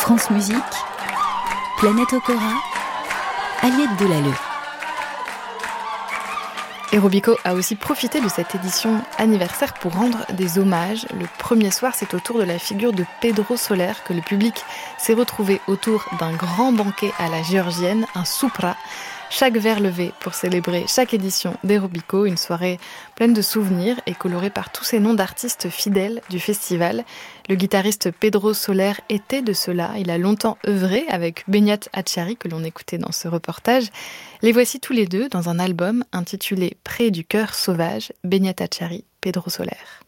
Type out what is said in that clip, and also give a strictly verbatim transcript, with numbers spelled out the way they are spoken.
France Musique, Planète Okora, Aliette Delalleux. Et Robico a aussi profité de cette édition anniversaire pour rendre des hommages. Le premier soir, c'est au tour de la figure de Pedro Soler que le public s'est retrouvé autour d'un grand banquet à la géorgienne, un soupra. Chaque verre levé pour célébrer chaque édition des Robico, une soirée pleine de souvenirs et colorée par tous ces noms d'artistes fidèles du festival. Le guitariste Pedro Soler était de ceux-là. Il a longtemps œuvré avec Beñat Hatxarri, que l'on écoutait dans ce reportage. Les voici tous les deux dans un album intitulé Près du cœur sauvage, Beñat Hatxarri, Pedro Soler.